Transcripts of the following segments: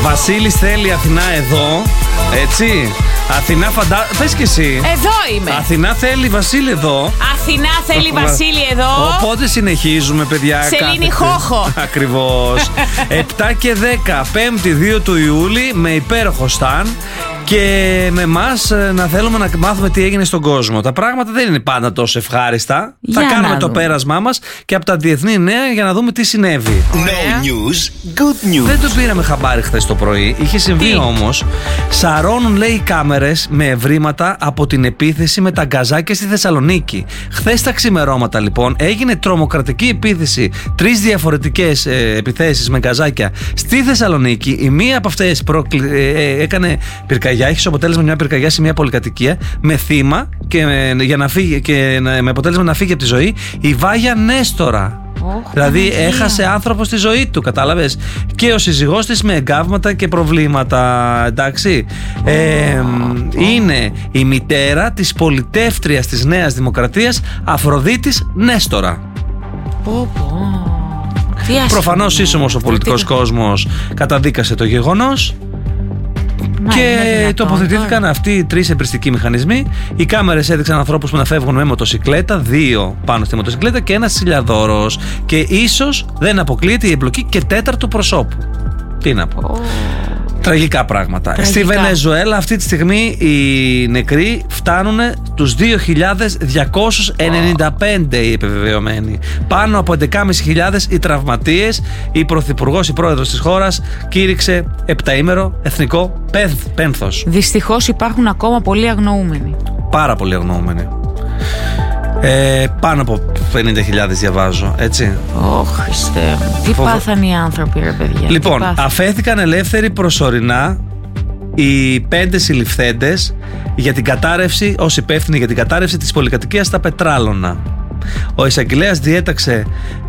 Βασίλης θέλει Αθηνά εδώ. Έτσι. Αθηνά πες και εσύ. Εδώ είμαι. Αθηνά θέλει Βασίλη εδώ. Αθηνά θέλει Βασίλη εδώ. Οπότε συνεχίζουμε, παιδιά. Σελήνη Χόχο. Ακριβώς. 7 και 10, 5η 2 του Ιούλη, με υπέροχο Σταν. Και με εμάς να θέλουμε να μάθουμε τι έγινε στον κόσμο. Τα πράγματα δεν είναι πάντα τόσο ευχάριστα. Για θα κάνουμε το δούμε. πέρασμά μας και από τα διεθνή νέα για να δούμε τι συνέβη. No news, good news. Δεν το πήραμε χαμπάρι χθες το πρωί. Είχε συμβεί όμως. Σαρώνουν, λέει, οι κάμερες με ευρήματα από την επίθεση με τα γκαζάκια στη Θεσσαλονίκη. Χθες τα ξημερώματα, λοιπόν, έγινε τρομοκρατική επίθεση. 3 διαφορετικές επιθέσεις με γκαζάκια στη Θεσσαλονίκη. Η μία από αυτές έκανε πυρκαγιά. Έχει ως αποτέλεσμα μια πυρκαγιά σε μια πολυκατοικία με θύμα και με αποτέλεσμα να φύγει από τη ζωή η Βάγια Νέστορα. Δηλαδή έχασε άνθρωπο στη ζωή του, κατάλαβες. Και ο σύζυγός της με εγκάβματα και προβλήματα. Εντάξει. Είναι η μητέρα της πολιτεύτριας της Νέας Δημοκρατίας, Αφροδίτης Νέστορα. Προφανώς ίσομος ο πολιτικός κόσμος καταδίκασε το γεγονός. Και τοποθετήθηκαν αυτοί οι 3 εμπριστικοί μηχανισμοί. Οι κάμερες έδειξαν ανθρώπους που να φεύγουν με μοτοσικλέτα, 2 πάνω στη μοτοσικλέτα και ένας σιλιαδόρος. Και ίσως δεν αποκλείεται η εμπλοκή και 4ου προσώπου. Τι να πω. Τραγικά πράγματα. Στη Βενεζουέλα αυτή τη στιγμή οι νεκροί φτάνουν τους 2.295 οι επιβεβαιωμένοι. Πάνω από 11.500 οι τραυματίες. Η πρωθυπουργός, η πρόεδρος της χώρας κήρυξε 7ήμερο εθνικό πένθος. Δυστυχώς υπάρχουν ακόμα πολλοί αγνοούμενοι. Πάρα πολλοί αγνοούμενοι. Πάνω από 50.000 διαβάζω, έτσι. Χριστέ μου. Τι πάθανε οι άνθρωποι, ρε παιδιά. Λοιπόν, αφέθηκαν ελεύθεροι προσωρινά οι 5 συλληφθέντες για την κατάρρευση, ως υπεύθυνοι για την κατάρρευση της πολυκατοικίας στα Πετράλωνα. Ο εισαγγελέας διέταξε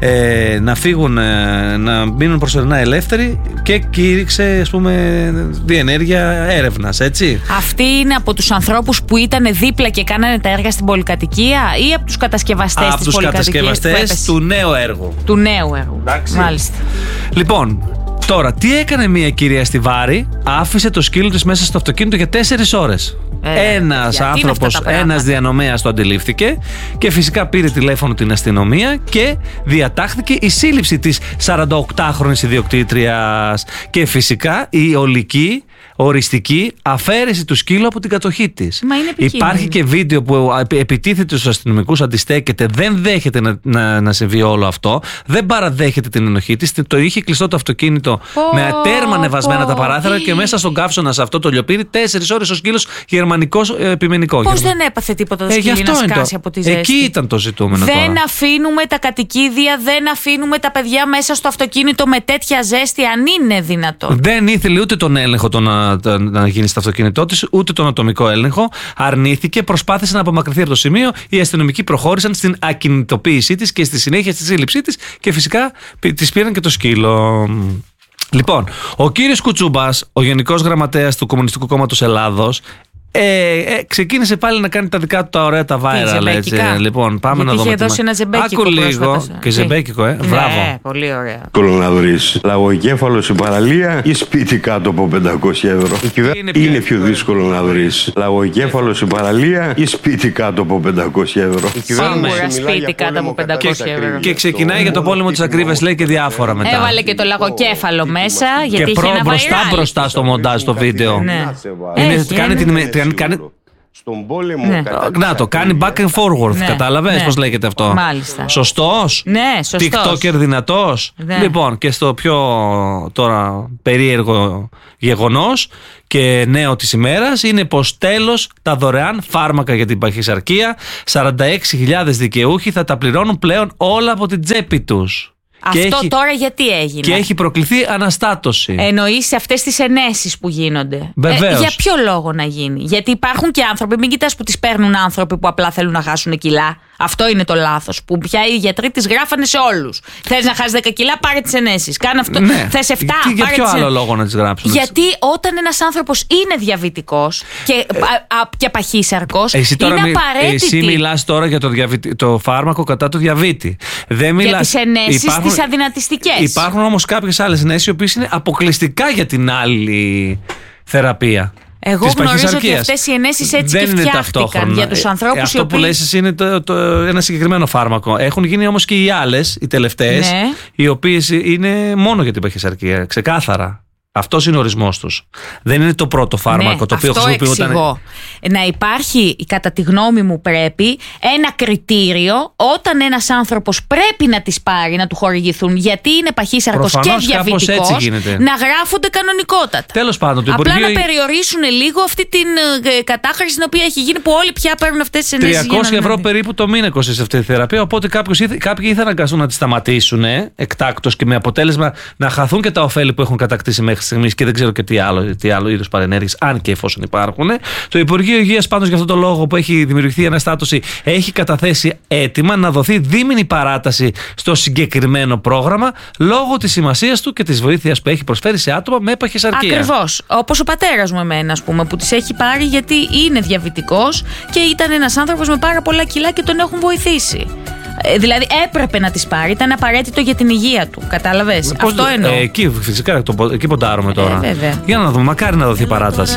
να φύγουν, να μείνουν προσωρινά ελεύθεροι και κήρυξε, ας πούμε, διενέργεια έρευνας, έτσι. Αυτοί είναι από τους ανθρώπους που ήταν δίπλα και κάνανε τα έργα στην πολυκατοικία ή από τους κατασκευαστές της πολυκατοικίας? Από τους κατασκευαστές του νέου έργου. Του νέου έργου. Εντάξει. Μάλιστα. Λοιπόν, τώρα, τι έκανε μια κυρία στη Βάρη? Άφησε το σκύλο της μέσα στο αυτοκίνητο για 4 ώρες. Ένας άνθρωπος, ένας διανομέας το αντιλήφθηκε και φυσικά πήρε τηλέφωνο την αστυνομία και διατάχθηκε η σύλληψη της 48χρονης ιδιοκτήτριας και φυσικά η ολική οριστική αφαίρεση του σκύλου από την κατοχή της. Υπάρχει και βίντεο που επιτίθεται στους αστυνομικούς, αντιστέκεται, δεν δέχεται να συμβεί όλο αυτό, δεν παραδέχεται την ενοχή της. Το είχε κλειστό το αυτοκίνητο με τέρμα ανεβασμένα τα παράθυρα και μέσα στον καύσωνα σε αυτό το λιοπύρι 4 ώρες ο σκύλος γερμανικός επιμενικό. Πώς δεν έπαθε τίποτα το σκύλι να σκάσει από τη ζέστη? Εκεί ήταν το ζητούμενο. Δεν τώρα αφήνουμε τα κατοικίδια, δεν αφήνουμε τα παιδιά μέσα στο αυτοκίνητο με τέτοια ζέστη, αν είναι δυνατόν. Δεν ήθελε ούτε τον έλεγχο να γίνει στο αυτοκίνητό της, ούτε τον ατομικό έλεγχο. Αρνήθηκε, προσπάθησε να απομακρυνθεί από το σημείο. Οι αστυνομικοί προχώρησαν στην ακινητοποίησή της και στη συνέχεια στη σύλληψή της και φυσικά της πήραν και το σκύλο. Λοιπόν, ο κύριος Κουτσούμπας, ο Γενικός Γραμματέας του Κομμουνιστικού Κόμματος Ελλάδος, ξεκίνησε πάλι να κάνει τα δικά του τα ωραία τα viral, έτσι. Λοιπόν, πάμε να δούμε. Είχε δώσει ένα ζεμπέκικο. Άκου λίγο. Και ζεμπέκικο, Μπράβο. Ναι, πολύ ωραία. Δύσκολο να λαγοκέφαλο στην παραλία ή σπίτι κάτω από 500 ευρώ. Είναι πιο δύσκολο να βρεις λαγοκέφαλο στην παραλία ή σπίτι κάτω από 500 ευρώ. Σίγουρα σπίτι κάτω από 500 ευρώ. Και ξεκινάει για το πόλεμο της ακρίβειας, λέει, και διάφορα μετά. Έβαλε και το λαγοκέφαλο μέσα, γιατί και είχε ένα μπροστά στο μοντάζ το βίντεο. Στον πόλεμο να το κάνει back and forward, κατάλαβες πώς λέγεται αυτό? Μάλιστα. Σωστός? Ναι, σωστός. TikToker δυνατός. Λοιπόν, και στο πιο τώρα περίεργο γεγονός και νέο της ημέρας είναι πως τέλος τα δωρεάν φάρμακα για την παχυσαρκία, 46.000 δικαιούχοι θα τα πληρώνουν πλέον όλα από την τσέπη τους. Αυτό τώρα γιατί έγινε? Και έχει προκληθεί αναστάτωση. Εννοείς σε αυτές τις ενέσεις που γίνονται. Βεβαίως. Για ποιο λόγο να γίνει? Γιατί υπάρχουν και άνθρωποι, μην κοιτάς που τις παίρνουν άνθρωποι που απλά θέλουν να χάσουν κιλά. Αυτό είναι το λάθος. Που πια οι γιατροί τις γράφανε σε όλους. Θες να χάσεις 10 κιλά, πάρε τις ενέσεις. Κάνε αυτό. Ναι. Θες 7, για ποιο άλλο λόγο να τις γράψουν? Γιατί όταν ένας άνθρωπος είναι διαβητικός και παχύσαρκος, είναι απαραίτητη. Εσύ μιλάς τώρα για το φάρμακο κατά το διαβήτη. Δεν μιλάς, για τις ενέσεις, τις αδυνατιστικές. Υπάρχουν όμως κάποιες άλλες ενέσεις οι οποίες είναι αποκλειστικά για την άλλη θεραπεία. Εγώ γνωρίζω ότι αυτές οι ενέσεις έτσι δεν και φτιάχτηκαν για τους ανθρώπους αυτό οι οποίοι... που λες εσύ είναι ένα συγκεκριμένο φάρμακο. Έχουν γίνει όμως και οι άλλες, οι τελευταίες, ναι, οι οποίες είναι μόνο για την παχυσαρκία, ξεκάθαρα. Αυτός είναι ο ορισμός τους. Δεν είναι το πρώτο φάρμακο, ναι, το οποίο χρησιμοποιούταν. Εξηγώ. Να υπάρχει, κατά τη γνώμη μου, πρέπει ένα κριτήριο όταν ένας άνθρωπος πρέπει να τις πάρει, να του χορηγηθούν, γιατί είναι παχύσαρκος και διαβητικός, να γράφονται κανονικότατα. Τέλος πάντων, απλά να περιορίσουν λίγο αυτή την κατάχρηση την οποία έχει γίνει, που όλοι πια παίρνουν αυτές τις ενέσεις. 300 ευρώ περίπου το μήνα κοστίζει αυτή τη θεραπεία. Οπότε κάποιοι ήθελαν να αναγκαστούν να τη σταματήσουν εκτάκτως και με αποτέλεσμα να χαθούν και τα ωφέλη που έχουν κατακτήσει μέχρι στιγμής και δεν ξέρω και τι άλλο είδους παρενέργειες, αν και εφόσον υπάρχουν. Το Υπουργείο Υγείας, πάντως, για αυτόν τον λόγο που έχει δημιουργηθεί αναστάτωση, έχει καταθέσει αίτημα να δοθεί δίμηνη παράταση στο συγκεκριμένο πρόγραμμα λόγω της σημασίας του και της βοήθειας που έχει προσφέρει σε άτομα με παχυσαρκία. Ακριβώς. Όπως ο πατέρας μου εμένα, ας πούμε, που τις έχει πάρει γιατί είναι διαβητικός και ήταν ένας άνθρωπος με πάρα πολλά κιλά και τον έχουν βοηθήσει. Δηλαδή έπρεπε να τις πάρει, ήταν απαραίτητο για την υγεία του. Κατάλαβες? Αυτό εννοώ. Εκεί φυσικά, εκεί ποντάρουμε τώρα. Βέβαια. Για να δούμε, μακάρι να δοθεί παράταση.